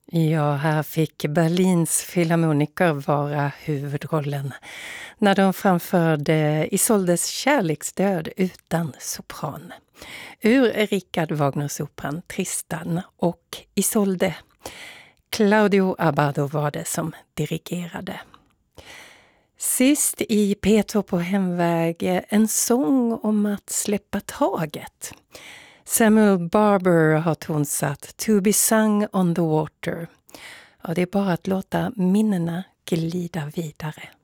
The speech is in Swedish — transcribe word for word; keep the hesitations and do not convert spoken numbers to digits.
Ja, här fick Berlins filharmoniker vara huvudrollen när de framförde Isoldes kärleksdöd utan sopran. Ur Richard Wagners operan Tristan och Isolde. Claudio Abbado var det som dirigerade. Sist i P två på hemväg en sång om att släppa taget. Samuel Barber har tonsatt To be sung on the water. Ja, det är bara att låta minnena glida vidare.